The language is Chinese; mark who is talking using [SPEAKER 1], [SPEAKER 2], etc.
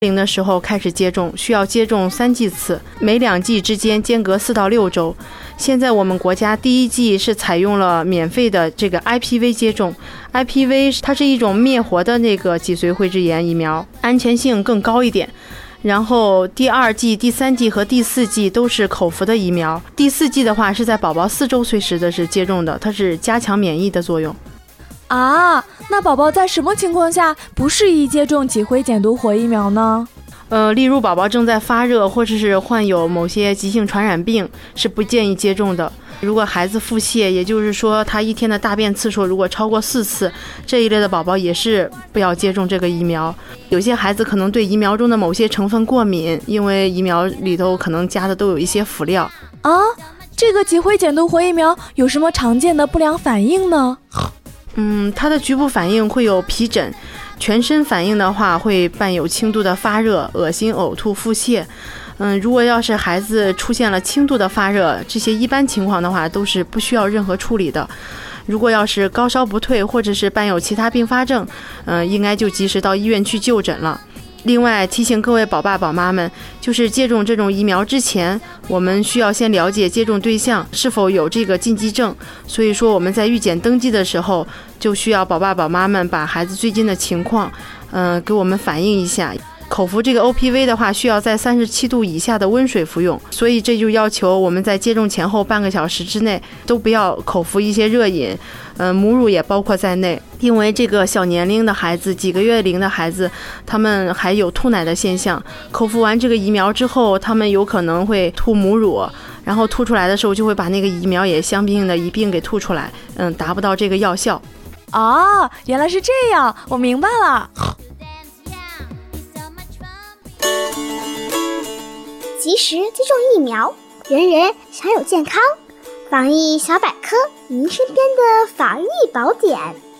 [SPEAKER 1] 龄的时候开始接种，需要接种3剂次，每2剂之间间隔4到6周。现在我们国家第1剂是采用了免费的这个 IPV 接种。IPV 它是一种灭活的那个脊髓灰质炎疫苗，安全性更高一点。然后第2剂、第3剂和第4剂都是口服的疫苗。第4剂的话是在宝宝4周岁时的是接种的，它是加强免疫的作用。
[SPEAKER 2] 啊，那宝宝在什么情况下不适宜接种脊灰减毒活疫苗呢？
[SPEAKER 1] 例如宝宝正在发热，或者是患有某些急性传染病，是不建议接种的。如果孩子腹泻，也就是说他一天的大便次数如果超过4次，这一类的宝宝也是不要接种这个疫苗。有些孩子可能对疫苗中的某些成分过敏，因为疫苗里头可能加的都有一些辅料。
[SPEAKER 2] 啊，这个脊灰减毒活疫苗有什么常见的不良反应呢？
[SPEAKER 1] 它的局部反应会有皮疹，全身反应的话会伴有轻度的发热、恶心、呕吐、腹泻。如果要是孩子出现了轻度的发热，这些一般情况的话都是不需要任何处理的。如果要是高烧不退，或者是伴有其他并发症，应该就及时到医院去就诊了。另外提醒各位宝爸宝妈们，就是接种这种疫苗之前，我们需要先了解接种对象是否有这个禁忌症。所以说我们在预检登记的时候，就需要宝爸宝妈们把孩子最近的情况，给我们反映一下。口服这个 OPV 的话，需要在37度以下的温水服用，所以这就要求我们在接种前后半个小时之内都不要口服一些热饮，母乳也包括在内。因为这个小年龄的孩子，几个月龄的孩子，他们还有吐奶的现象，口服完这个疫苗之后，他们有可能会吐母乳，然后吐出来的时候就会把那个疫苗也相应的一并给吐出来，达不到这个药效。
[SPEAKER 2] 哦，原来是这样，我明白了。
[SPEAKER 3] 及时接种疫苗，人人享有健康。防疫小百科，您身边的防疫宝典。